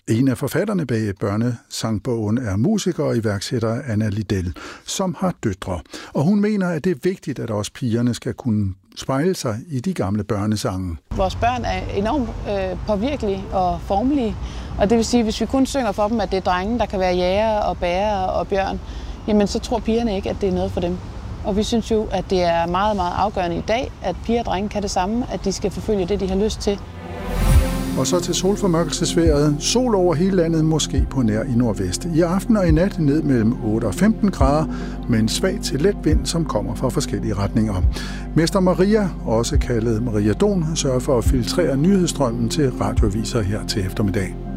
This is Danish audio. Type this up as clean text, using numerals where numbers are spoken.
En af forfatterne bag børnesangbogen er musiker og iværksætter Anna Lidell, som har døtre. Og hun mener, at det er vigtigt, at også pigerne skal kunne spejle sig i de gamle børnesange. Vores børn er enormt påvirkelige og formelige, og det vil sige, at hvis vi kun synger for dem, at det er drenge, der kan være jæger og bærer og bjørn, jamen så tror pigerne ikke, at det er noget for dem. Og vi synes jo, at det er meget, meget afgørende i dag, at piger og drenge kan det samme, at de skal forfølge det, de har lyst til. Og så til solformørkelsesvejret. Sol over hele landet, måske på nær i nordvest. I aften og i nat ned mellem 8 og 15 grader, med en svag til let vind, som kommer fra forskellige retninger. Mester Maria, også kaldet Maria Don, sørger for at filtrere nyhedsstrømmen til radioaviser her til eftermiddag.